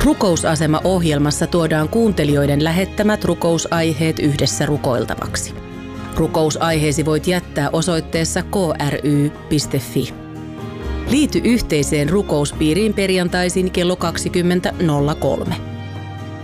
Rukousasema-ohjelmassa tuodaan kuuntelijoiden lähettämät rukousaiheet yhdessä rukoiltavaksi. Rukousaiheesi voit jättää osoitteessa kry.fi. Liity yhteiseen rukouspiiriin perjantaisin kello 20.03.